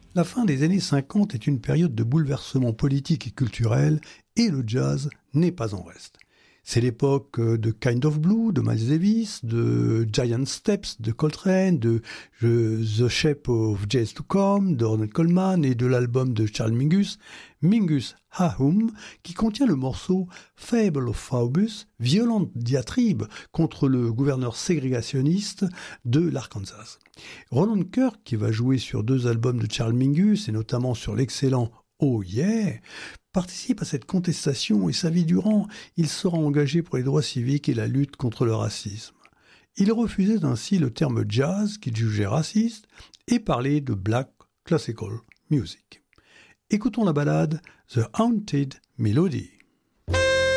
La fin des années 50 est une période de bouleversement politique et culturel et le jazz n'est pas en reste. C'est l'époque de Kind of Blue de Miles Davis, de Giant Steps de Coltrane, de The Shape of Jazz to Come de Ronald Coleman et de l'album de Charles Mingus, Mingus Hahum, qui contient le morceau Fable of Phoebus, violente diatribe contre le gouverneur ségrégationniste de l'Arkansas. Roland Kirk, qui va jouer sur 2 albums de Charles Mingus et notamment sur l'excellent Oh Yeah, participe à cette contestation et sa vie durant, il sera engagé pour les droits civiques et la lutte contre le racisme. Il refusait ainsi le terme jazz qu'il jugeait raciste et parlait de black classical music. Écoutons la ballade The Haunted Melody.